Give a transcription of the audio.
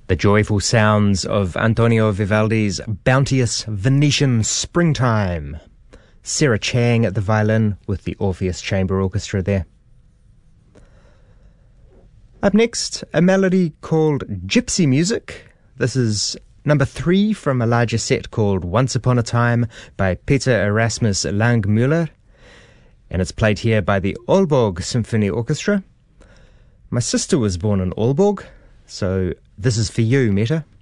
The joyful sounds of Antonio Vivaldi's bounteous Venetian springtime. Sarah Chang at the violin with the Orpheus Chamber Orchestra there. Up next, a melody called Gypsy Music. This is number 3 from a larger set called Once Upon a Time by Peter Erasmus Langmuller, and it's played here by the Aalborg Symphony Orchestra. My sister was born in Aalborg, so this is for you, Meta.